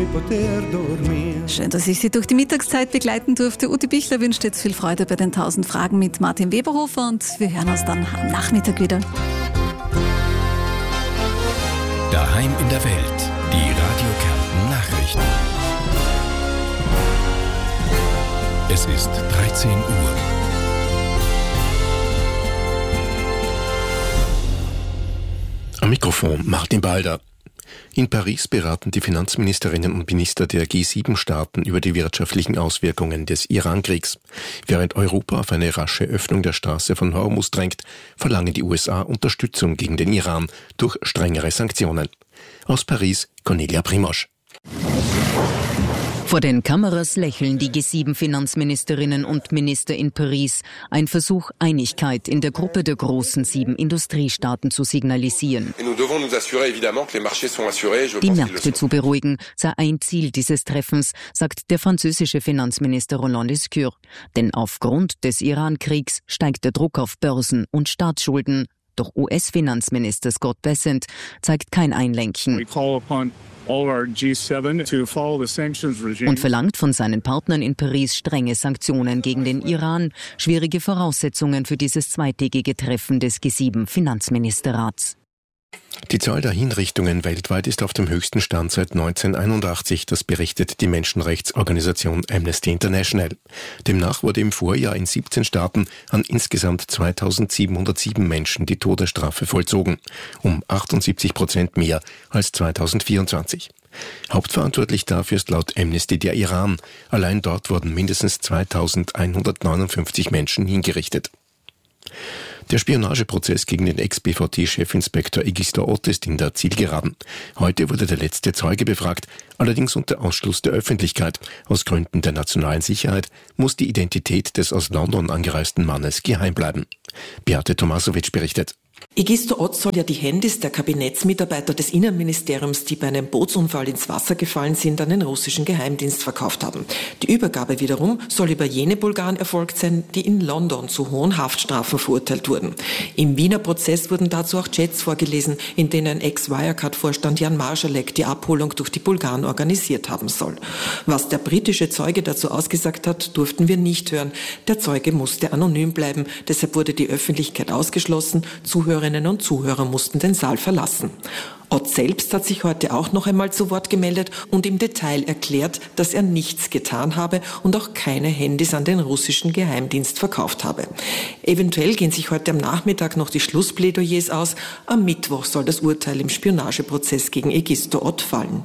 Schön, dass ich Sie durch die Mittagszeit begleiten durfte. Ute Bichler wünscht jetzt viel Freude bei den 1000 Fragen mit Martin Weberhofer und wir hören uns dann am Nachmittag wieder. Daheim in der Welt, die Radio Kärnten Nachrichten. Es ist 13 Uhr. Am Mikrofon Martin Balder. In Paris beraten die Finanzministerinnen und Minister der G7-Staaten über die wirtschaftlichen Auswirkungen des Iran-Kriegs. Während Europa auf eine rasche Öffnung der Straße von Hormuz drängt, verlangen die USA Unterstützung gegen den Iran durch strengere Sanktionen. Aus Paris, Cornelia Primosch. Vor den Kameras lächeln die G7-Finanzministerinnen und Minister in Paris. Ein Versuch, Einigkeit in der Gruppe der großen 7 Industriestaaten zu signalisieren. Die Märkte zu beruhigen, sei ein Ziel dieses Treffens, sagt der französische Finanzminister Roland Lescure. Denn aufgrund des Iran-Kriegs steigt der Druck auf Börsen und Staatsschulden. Doch US-Finanzminister Scott Bessent zeigt kein Einlenken und verlangt von seinen Partnern in Paris strenge Sanktionen gegen den Iran, schwierige Voraussetzungen für dieses zweitägige Treffen des G7-Finanzministerrats. Die Zahl der Hinrichtungen weltweit ist auf dem höchsten Stand seit 1981, das berichtet die Menschenrechtsorganisation Amnesty International. Demnach wurde im Vorjahr in 17 Staaten an insgesamt 2707 Menschen die Todesstrafe vollzogen, um 78% mehr als 2024. Hauptverantwortlich dafür ist laut Amnesty der Iran. Allein dort wurden mindestens 2159 Menschen hingerichtet. Der Spionageprozess gegen den Ex-BVT-Chefinspektor Egister Ott ist in der Zielgeraden. Heute wurde der letzte Zeuge befragt, allerdings unter Ausschluss der Öffentlichkeit. Aus Gründen der nationalen Sicherheit muss die Identität des aus London angereisten Mannes geheim bleiben. Beate Tomasovic berichtet. Egister Ott soll ja die Handys der Kabinettsmitarbeiter des Innenministeriums, die bei einem Bootsunfall ins Wasser gefallen sind, an den russischen Geheimdienst verkauft haben. Die Übergabe wiederum soll über jene Bulgaren erfolgt sein, die in London zu hohen Haftstrafen verurteilt wurden. Im Wiener Prozess wurden dazu auch Chats vorgelesen, in denen Ex-Wirecard-Vorstand Jan Marschalek die Abholung durch die Bulgaren organisiert haben soll. Was der britische Zeuge dazu ausgesagt hat, durften wir nicht hören. Der Zeuge musste anonym bleiben, deshalb wurde die Öffentlichkeit ausgeschlossen. Zuhörerinnen und Zuhörer mussten den Saal verlassen. Ott selbst hat sich heute auch noch einmal zu Wort gemeldet und im Detail erklärt, dass er nichts getan habe und auch keine Handys an den russischen Geheimdienst verkauft habe. Eventuell gehen sich heute am Nachmittag noch die Schlussplädoyers aus. Am Mittwoch soll das Urteil im Spionageprozess gegen Egister Ott fallen.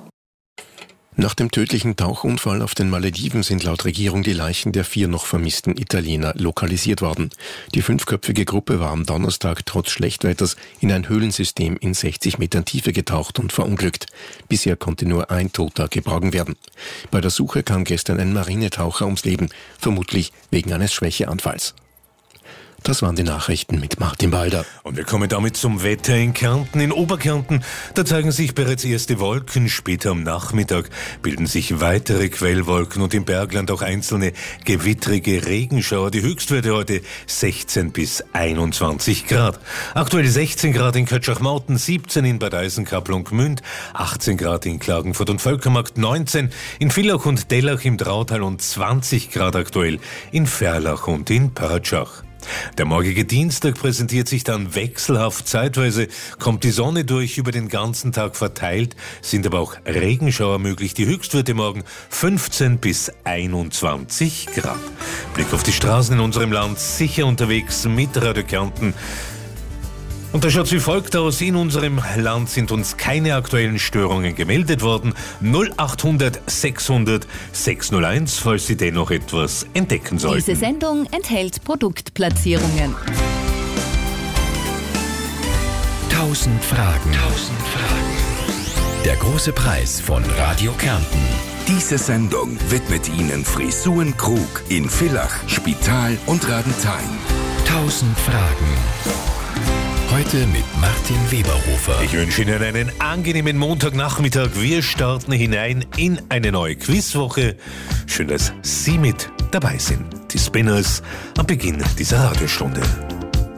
Nach dem tödlichen Tauchunfall auf den Malediven sind laut Regierung die Leichen der 4 noch vermissten Italiener lokalisiert worden. Die 5-köpfige Gruppe war am Donnerstag trotz Schlechtwetters in ein Höhlensystem in 60 Metern Tiefe getaucht und verunglückt. Bisher konnte nur ein Toter geborgen werden. Bei der Suche kam gestern ein Marinetaucher ums Leben, vermutlich wegen eines Schwächeanfalls. Das waren die Nachrichten mit Martin Balder. Und wir kommen damit zum Wetter in Kärnten. In Oberkärnten, da zeigen sich bereits erste Wolken. Später am Nachmittag bilden sich weitere Quellwolken und im Bergland auch einzelne gewittrige Regenschauer. Die Höchstwerte heute 16 bis 21 Grad. Aktuell 16 Grad in Kötschach-Mauten, 17 in Bad Eisenkappel und Gmünd, 18 Grad in Klagenfurt und Völkermarkt, 19 in Villach und Dellach im Drautal und 20 Grad aktuell in Verlach und in Paratschach. Der morgige Dienstag präsentiert sich dann wechselhaft. Zeitweise kommt die Sonne durch, über den ganzen Tag verteilt, sind aber auch Regenschauer möglich. Die Höchstwerte morgen 15 bis 21 Grad. Blick auf die Straßen in unserem Land, sicher unterwegs mit Radio Kärnten. Und da schaut es wie folgt aus. In unserem Land sind uns keine aktuellen Störungen gemeldet worden. 0800 600 601, falls Sie dennoch etwas entdecken sollten. Diese Sendung enthält Produktplatzierungen. 1000 Fragen. Der große Preis von Radio Kärnten. Diese Sendung widmet Ihnen Frisuren Krug in Villach, Spital und Radenthein. 1000 Fragen. Heute mit Martin Weberhofer. Ich wünsche Ihnen einen angenehmen Montagnachmittag. Wir starten hinein in eine neue Quizwoche. Schön, dass Sie mit dabei sind. Die Spinners am Beginn dieser Radiostunde.